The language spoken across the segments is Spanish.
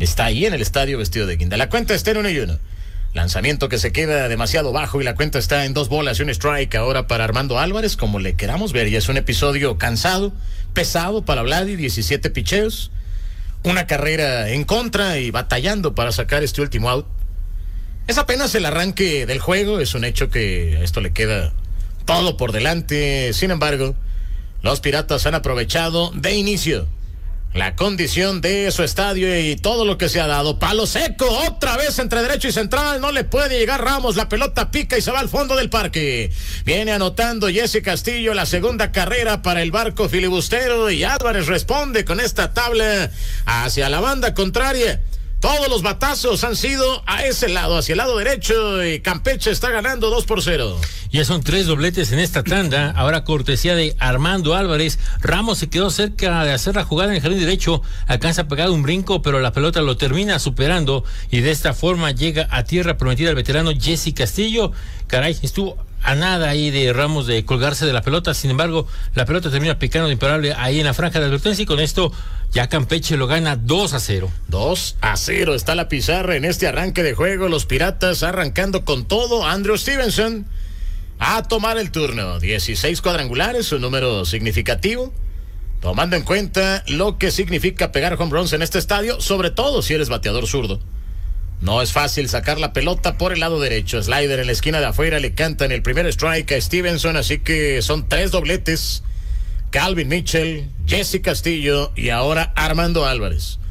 está ahí en el estadio vestido de guinda. La cuenta está en 1-1. Lanzamiento que se queda demasiado bajo y la cuenta está en 2 bolas y un strike ahora para Armando Álvarez, como le queramos ver. Ya es un episodio cansado, pesado para Vladi, 17 picheos, una carrera en contra y batallando para sacar este último out. Es apenas el arranque del juego, es un hecho que a esto le queda todo por delante. Sin embargo, los Piratas han aprovechado de inicio la condición de su estadio y todo lo que se ha dado. Palo seco, otra vez entre derecho y central, no le puede llegar Ramos, la pelota pica y se va al fondo del parque. Viene anotando Jesse Castillo la segunda carrera para el barco filibustero y Álvarez responde con esta tabla hacia la banda contraria. Todos los batazos han sido a ese lado, hacia el lado derecho, y Campeche está ganando 2-0. Ya son 3 dobletes en esta tanda, ahora cortesía de Armando Álvarez. Ramos se quedó cerca de hacer la jugada en el jardín derecho, alcanza a pegar un brinco, pero la pelota lo termina superando, y de esta forma llega a tierra prometida el veterano Jesse Castillo. Caray, estuvo a nada ahí de Ramos de colgarse de la pelota, sin embargo, la pelota termina picando de imparable ahí en la franja de advertencia, y con esto ya Campeche lo gana 2-0. 2-0 está la pizarra en este arranque de juego. Los Piratas arrancando con todo. Andrew Stevenson a tomar el turno. 16 cuadrangulares, un número significativo, tomando en cuenta lo que significa pegar home runs en este estadio, sobre todo si eres bateador zurdo. No es fácil sacar la pelota por el lado derecho. Slider en la esquina de afuera, le cantan el primer strike a Stevenson, así que son 3 dobletes. Calvin Mitchell, Jesse Castillo y ahora Armando Álvarez.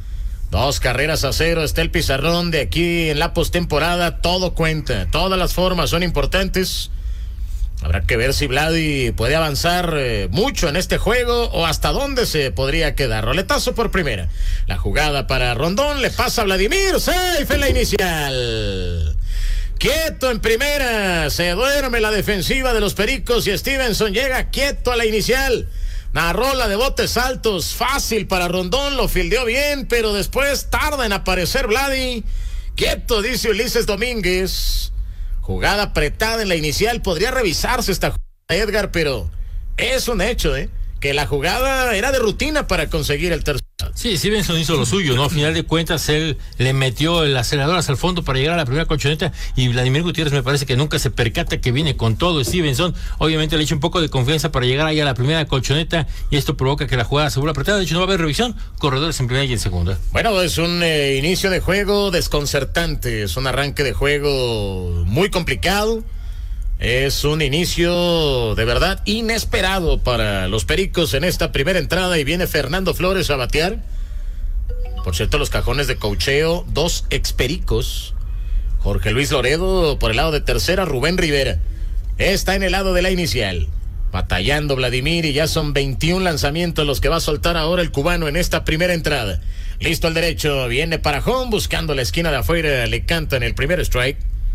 2-0 está el pizarrón de aquí en la postemporada. Todo cuenta, todas las formas son importantes. Habrá que ver si Vladi puede avanzar mucho en este juego o hasta dónde se podría quedar. Roletazo por primera. La jugada para Rondón, le pasa a Vladimir, safe en la inicial. Quieto en primera, se duerme la defensiva de los Pericos y Stevenson llega quieto a la inicial. Una rola de botes altos, fácil para Rondón, lo fildeó bien, pero después tarda en aparecer Vladi. Quieto, dice Ulises Domínguez. Jugada apretada en la inicial, podría revisarse esta jugada, Edgar, pero es un hecho, que la jugada era de rutina para conseguir el tercer. Sí, Stevenson hizo lo suyo, ¿no? A final de cuentas, él le metió el acelerador hacia el fondo para llegar a la primera colchoneta, y Vladimir Gutiérrez me parece que nunca se percata que viene con todo Stevenson. Obviamente le echa un poco de confianza para llegar ahí a la primera colchoneta, y esto provoca que la jugada se vuelva apretada. De hecho, no va a haber revisión, corredores en primera y en segunda. Bueno, es un inicio de juego desconcertante, es un arranque de juego muy complicado. Es un inicio de verdad inesperado para los Pericos en esta primera entrada, y viene Fernando Flores a batear. Por cierto, los cajones de coacheo, 2 expericos. Jorge Luis Loredo por el lado de tercera, Rubén Rivera está en el lado de la inicial. Batallando Vladimir, y ya son 21 lanzamientos los que va a soltar ahora el cubano en esta primera entrada. Listo el derecho, viene para home, buscando la esquina de afuera, le cantan el primer strike.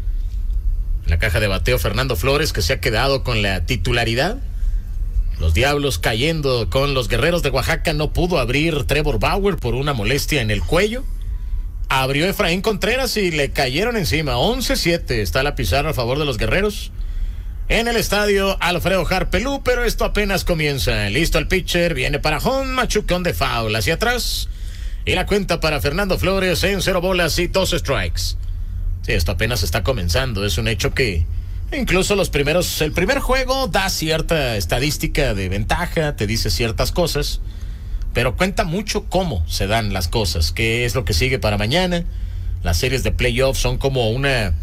La caja de bateo Fernando Flores, que se ha quedado con la titularidad. Los Diablos cayendo con los Guerreros de Oaxaca. No pudo abrir Trevor Bauer por una molestia en el cuello. Abrió Efraín Contreras y le cayeron encima. 11-7 está la pizarra a favor de los Guerreros en el estadio Alfredo Harpelú, pero esto apenas comienza. Listo el pitcher, viene para home, machucón de foul hacia atrás, y la cuenta para Fernando Flores en 0 bolas y 2 strikes. Sí, esto apenas está comenzando. Es un hecho que incluso el primer juego da cierta estadística de ventaja, te dice ciertas cosas, pero cuenta mucho cómo se dan las cosas, qué es lo que sigue para mañana. Las series de playoffs son como una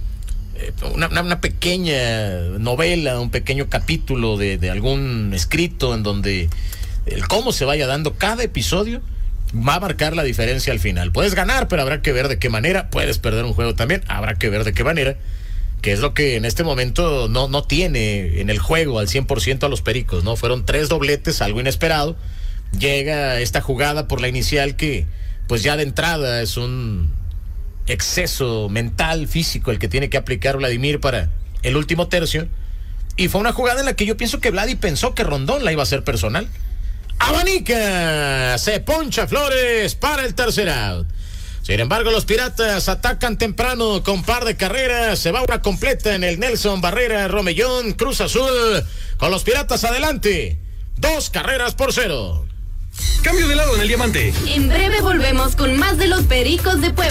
pequeña novela, un pequeño capítulo de algún escrito en donde el cómo se vaya dando cada episodio va a marcar la diferencia al final. Puedes ganar, pero habrá que ver de qué manera. Puedes perder un juego también, habrá que ver de qué manera, que es lo que en este momento no tiene en el juego al 100% a los Pericos, ¿no? Fueron 3 dobletes, algo inesperado. Llega esta jugada por la inicial que, pues ya de entrada es un exceso mental, físico, el que tiene que aplicar Vladimir para el último tercio. Y fue una jugada en la que yo pienso que Vladi pensó que Rondón la iba a hacer personal. Abanica, se poncha Flores para el tercer out. Sin embargo, los Piratas atacan temprano con par de carreras. Se va una completa en el Nelson Barrera Romellón. Cruz Azul con los Piratas adelante. 2-0. Cambio de lado en el diamante. En breve volvemos con más de los Pericos de Puebla.